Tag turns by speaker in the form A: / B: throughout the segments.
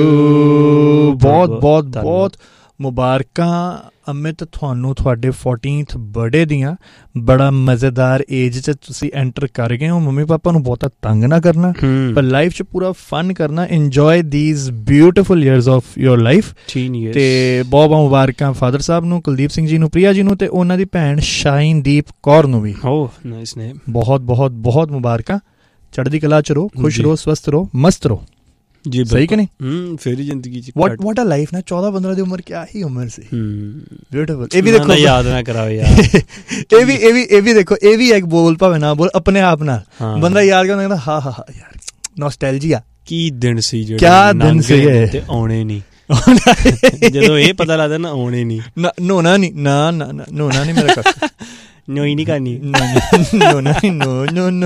A: ਬਹੁਤ ਬਹੁਤ ਬਹੁਤ ਮੁਬਾਰਕਾਂ ਅਮਿਤ ਤੁਹਾਨੂੰ ਤੁਹਾਡੇ 14th ਬਰਥਡੇ ਦੀਆਂ। ਬੜਾ ਮਜ਼ੇਦਾਰ ਏਜ 'ਚ ਤੁਸੀਂ ਐਂਟਰ ਕਰ ਗਏ ਹੋ। ਮੰਮੀ ਪਾਪਾ ਨੂੰ ਬਹੁਤਾ ਤੰਗ ਨਾ ਕਰਨਾ, ਪਰ ਲਾਈਫ 'ਚ ਪੂਰਾ ਫਨ ਕਰਨਾ। Enjoy these beautiful years of your life. ਤੇ ਬਹੁਤ ਬਹੁਤ ਮੁਬਾਰਕਾਂ ਫਾਦਰ ਸਾਹਿਬ ਨੂੰ, ਕੁਲਦੀਪ ਸਿੰਘ ਜੀ ਨੂੰ, ਪ੍ਰਿਆ ਜੀ ਨੂੰ, ਤੇ ਉਹਨਾਂ ਦੀ ਭੈਣ ਸ਼ਾਹੀਨਦੀਪ ਕੌਰ ਨੂੰ ਵੀ ਬਹੁਤ ਬਹੁਤ ਬਹੁਤ ਮੁਬਾਰਕਾਂ। ਚੜ੍ਹਦੀ ਕਲਾ 'ਚ ਰਹੋ, ਖੁਸ਼ ਰਹੋ, ਸਵਸਥ ਰਹੋ, ਮਸਤ ਰਹੋ ਜੀ। ਸਹੀ ਕਿ ਨਹੀਂ?
B: ਫੇਰੀ ਜ਼ਿੰਦਗੀ ਚ
A: ਵਾਟ ਆ ਲਾਈਫ ਨਾ। 14-15 ਦੀ ਉਮਰ ਕਿਆ ਹੀ ਉਮਰ ਸੀ। ਬਿਊਟੀਫੁਲ। ਇਹ ਵੀ ਦੇਖੋ,
B: ਯਾਦ ਨਾ ਕਰਾਓ ਯਾਰ।
A: ਇਹ ਵੀ ਦੇਖੋ, ਇਹ ਵੀ ਇੱਕ ਬੋਲ ਭਾਵੇਂ ਨਾ ਬੋਲ ਆਪਣੇ ਆਪ ਨਾਲ ਬੰਦਾ ਯਾਦ ਕਰਦਾ, ਕਹਿੰਦਾ ਹਾਂ ਹਾਂ ਯਾਰ ਨੋਸਟੈਲਜੀਆ।
B: ਕੀ ਦਿਨ ਸੀ ਜਿਹੜੇ
A: ਕਿਆ ਦਿਨ ਸੀ
B: ਤੇ ਆਉਣੇ ਨਹੀਂ। ਜਦੋਂ ਇਹ ਪਤਾ ਲੱਗਦਾ ਨਾ ਆਉਣੇ ਨਹੀਂ।
A: ਨੋਣਾ ਨਹੀਂ, ਨਾ ਨਾ ਨੋਣਾ ਨਹੀਂ ਮੇਰਾ ਕਾਕਾ।
B: ਨੋ ਹੀ ਨਹੀਂ ਕਰਨੀ।
A: ਨੋਣਾ ਨਹੀਂ, ਨੋ।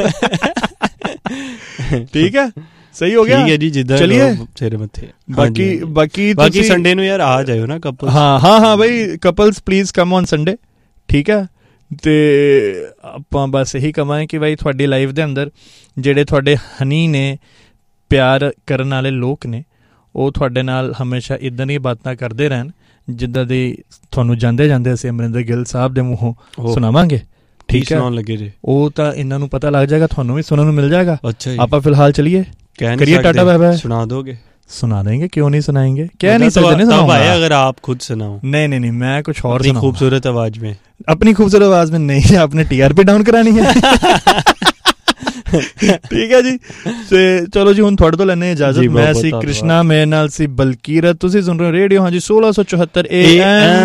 A: ਠੀਕ ਹੈ, ਸਹੀ ਹੋ ਗਿਆ।
B: ਠੀਕ ਹੈ ਜੀ, ਜਿੱਦਾਂ
A: ਚਲਿਏ
B: ਸਿਰ ਮੱਥੇ।
A: ਬਾਕੀ
B: ਸੰਡੇ ਨੂੰ ਯਾਰ ਆ ਜਾਇਓ ਨਾ ਕਪਲ।
A: ਹਾਂ ਬਈ couples please come on Sunday. ਠੀਕ ਹੈ, ਤੇ ਆਪਾਂ ਬਸ ਇਹੀ ਕਵਾਂਗੇ ਕਿ ਬਾਈ ਤੁਹਾਡੀ ਲਾਈਫ ਦੇ ਅੰਦਰ ਜਿਹੜੇ ਤੁਹਾਡੇ ਹਨੀ ਨੇ, ਪਿਆਰ ਕਰਨ ਵਾਲੇ ਲੋਕ ਨੇ, ਉਹ ਤੁਹਾਡੇ ਨਾਲ ਹਮੇਸ਼ਾ ਇੱਦਾਂ ਦੀਆਂ ਬਾਤਾਂ ਕਰਦੇ ਰਹਿਣ ਜਿੱਦਾਂ ਦੀ ਤੁਹਾਨੂੰ ਜਾਂਦੇ ਜਾਂਦੇ ਅਸੀਂ ਅਮਰਿੰਦਰ ਗਿੱਲ ਸਾਹਿਬ ਦੇ ਮੂੰਹੋਂ ਸੁਣਾਵਾਂਗੇ। ਠੀਕ ਹੈ, ਉਹ ਤਾਂ ਇਹਨਾਂ ਨੂੰ ਪਤਾ ਲੱਗ ਜਾਏਗਾ, ਤੁਹਾਨੂੰ ਵੀ ਸੁਣਨ ਨੂੰ ਮਿਲ ਜਾਏਗਾ। ਆਪਾਂ ਫਿਲਹਾਲ ਚਲੀਏ, ਕरिए टाटा बाय बाय।
B: सुना दोगे?
A: सुना देंगे, क्यों नहीं सुनाएंगे। क्या नहीं सकते, नहीं सुनाऊंगा
B: अगर आप खुद सुनाओ।
A: नहीं मैं कुछ और
B: सुनाऊंगा खूबसूरत आवाज में।
A: अपनी खूबसूरत आवाज में नहीं, आपने TRP डाउन करानी है। ठीक है जी, ਤੇ ਚਲੋ ਜੀ ਹੁਣ ਤੁਹਾਡੇ ਤੋਂ ਲੈਣੇ ਇਜਾਜ਼ਤ। ਮੈਂ ਸੀ ਕ੍ਰਿਸ਼ਨਾ, ਮੇਰੇ ਨਾਲ ਸੀ ਬਲਕੀਰਤ। ਤੁਸੀਂ ਸੁਣ ਰਹੇ ਹੋ ਰੇਡੀਓ ਹਾਂਜੀ 1674 AM।